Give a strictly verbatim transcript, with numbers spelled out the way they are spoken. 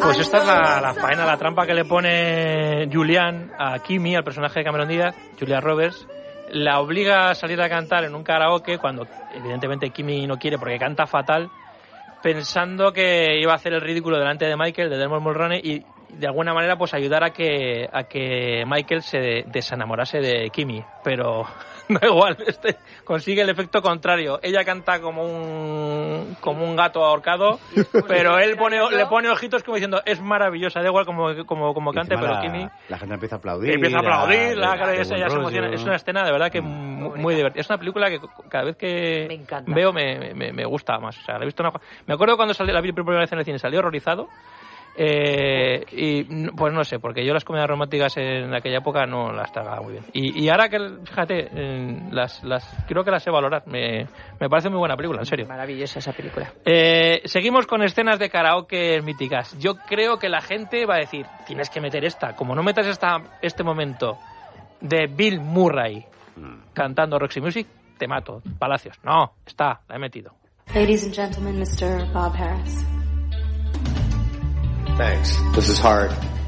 Pues esta es la, la faena, la trampa que le pone Julian a Kimi, al personaje de Cameron Díaz, Julia Roberts. La obliga a salir a cantar en un karaoke cuando evidentemente Kimi no quiere porque canta fatal, pensando que iba a hacer el ridículo delante de Michael, de Dermot Mulroney, y de alguna manera pues ayudar a que a que Michael se desenamorase de Kimi, pero da igual, este consigue el efecto contrario. Ella canta como un como un gato ahorcado, pero él pone le pone ojitos como diciendo es maravillosa, da igual como como como cante, pero la, Kimi la gente empieza a aplaudir, empieza a aplaudir, la, la cara de esa ya se rollo. emociona. Es una escena de verdad que muy, muy divertida. Es una película que cada vez que me veo me, me, me gusta más. O sea, la he visto una... Me acuerdo cuando salió, la vi por primera vez en el cine, salí horrorizado. Eh, y pues no sé, porque yo las comedias románticas en aquella época no las tragaba muy bien. Y, y ahora que, fíjate, las, las creo que las sé valorar. Me, me parece muy buena película, en serio. Maravillosa esa película. Eh, seguimos con escenas de karaoke míticas. Yo creo que la gente va a decir, tienes que meter esta. Como no metas esta, este momento de Bill Murray mm. cantando Roxy Music, te mato. Palacios. No, está, la he metido. Ladies and gentlemen, mister Bob Harris. Thanks. This is hard.